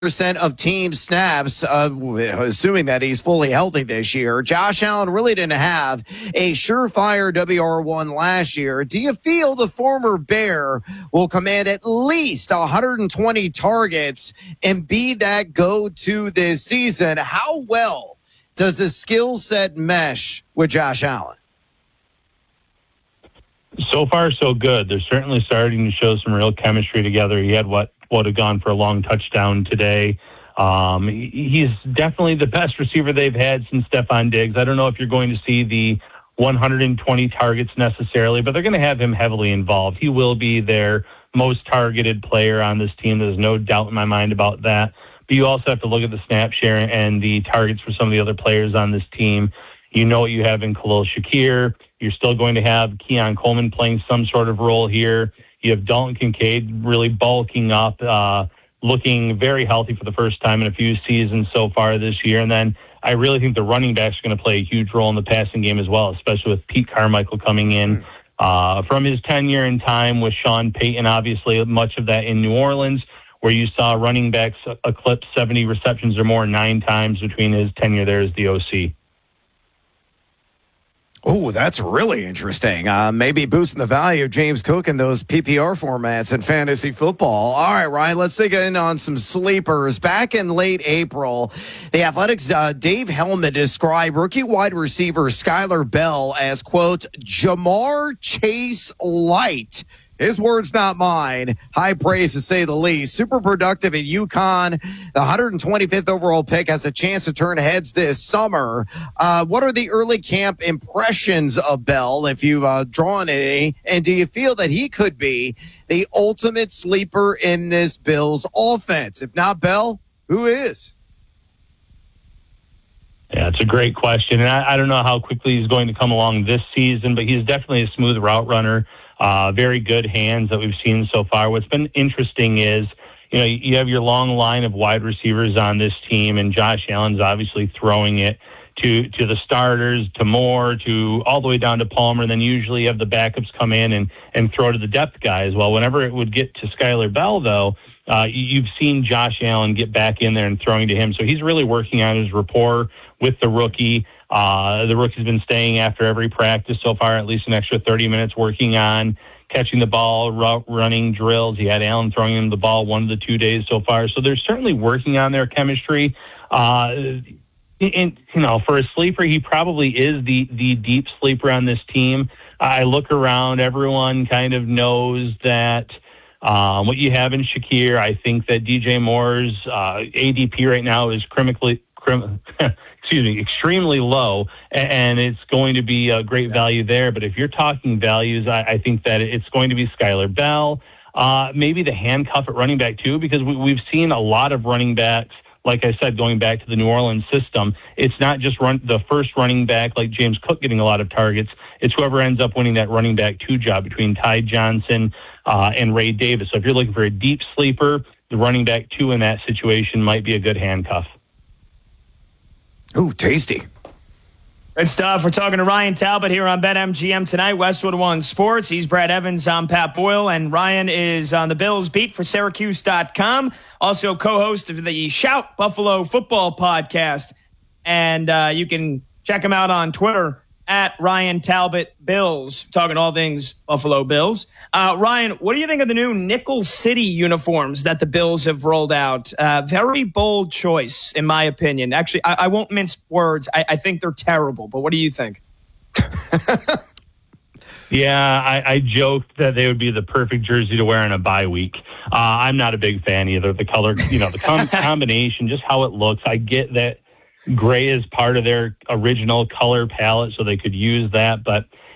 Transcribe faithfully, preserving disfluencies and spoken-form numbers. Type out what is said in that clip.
percent of team snaps, uh, assuming that he's fully healthy this year. Josh Allen really didn't have a surefire W R one last year. Do you feel the former Bear will command at least one hundred twenty targets and be that go-to this season? How well does the skill set mesh with Josh Allen? So far, so good. They're certainly starting to show some real chemistry together. He had what would have gone for a long touchdown today. Um, he's definitely the best receiver they've had since Stephon Diggs. I don't know if you're going to see the one hundred twenty targets necessarily, but they're going to have him heavily involved. He will be their most targeted player on this team. There's no doubt in my mind about that. But you also have to look at the snap share and the targets for some of the other players on this team. You know what you have in Khalil Shakir. You're still going to have Keon Coleman playing some sort of role here. You have Dalton Kincaid really bulking up, uh, looking very healthy for the first time in a few seasons so far this year. And then I really think the running backs are going to play a huge role in the passing game as well, especially with Pete Carmichael coming in uh, from his tenure in time with Sean Payton, obviously much of that in New Orleans, where you saw running backs eclipse seventy receptions or more nine times between his tenure there as the O C. Oh, that's really interesting. Uh, maybe boosting the value of James Cook in those P P R formats in fantasy football. All right, Ryan, let's dig in on some sleepers. Back in late April, the Athletics' uh, Dave Hellman described rookie wide receiver Skylar Bell as, quote, Jamar Chase light. His words, not mine. High praise, to say the least. Super productive at UConn. The one hundred twenty-fifth overall pick has a chance to turn heads this summer. Uh, what are the early camp impressions of Bell, if you've uh, drawn any? And do you feel that he could be the ultimate sleeper in this Bills offense? If not Bell, who is? Yeah, it's a great question. And I, I don't know how quickly he's going to come along this season, but he's definitely a smooth route runner. Uh, very good hands that we've seen so far. What's been interesting is, you know, you have your long line of wide receivers on this team, and Josh Allen's obviously throwing it to to the starters, to Moore, to all the way down to Palmer. And then usually you have the backups come in and, and throw to the depth guys. Well, whenever it would get to Skylar Bell, though, uh, you've seen Josh Allen get back in there and throwing to him. So he's really working on his rapport with the rookie. Uh, the rookie's been staying after every practice so far, at least an extra thirty minutes working on catching the ball, route running drills. He had Allen throwing him the ball one of the two days so far. So they're certainly working on their chemistry. Uh, and, you know, for a sleeper, he probably is the, the deep sleeper on this team. I look around, everyone kind of knows that um, what you have in Shakir. I think that D J Moore's uh, A D P right now is criminally, crim, excuse me, extremely low, and it's going to be a great value there. But if you're talking values, I, I think that it's going to be Skylar Bell, uh, maybe the handcuff at running back too, because we, we've seen a lot of running backs, like I said, going back to the New Orleans system. It's not just run the first running back like James Cook getting a lot of targets. It's whoever ends up winning that running back two job between Ty Johnson uh, and Ray Davis. So if you're looking for a deep sleeper, the running back two in that situation might be a good handcuff. Ooh, tasty. Good stuff. We're talking to Ryan Talbot here on BetMGM tonight, Westwood One Sports. He's Brad Evans. I'm Pat Boyle, and Ryan is on the Bills beat for Syracuse dot com. Also co-host of the Shout Buffalo Football podcast. And uh, you can check him out on Twitter at Ryan Talbot Bills, talking all things Buffalo Bills. Uh, Ryan, what do you think of the new Nickel City uniforms that the Bills have rolled out? Uh, very bold choice, in my opinion. Actually, I, I won't mince words. I, I think they're terrible, but what do you think? Yeah, I, I joked that they would be the perfect jersey to wear in a bye week. Uh, I'm not a big fan either. The color, you know, the com- combination, just how it looks. I get that gray is part of their original color palette, so they could use that. But